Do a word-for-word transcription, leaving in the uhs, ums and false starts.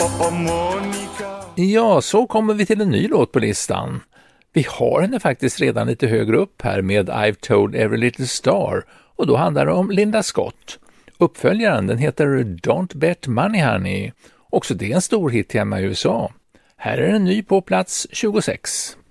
och Monica. Ja, så kommer vi till en ny låt på listan. Vi har henne faktiskt redan lite högre upp här med I've told every little star, och då handlar det om Linda Scott. Uppföljaren, den heter Don't bet money honey. Också det är en stor hit hemma i U S A. Här är en ny på plats tjugosex.